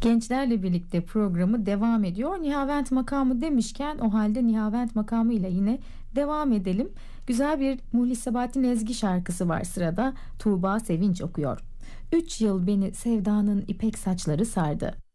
Gençlerle birlikte programı devam ediyor. Nihavent makamı demişken o halde Nihavent makamı ile yine devam edelim. Güzel bir Muhlis Sabahattin Ezgi şarkısı var sırada. Tuğba Sevinç okuyor. 3 yıl beni sevdanın ipek saçları sardı.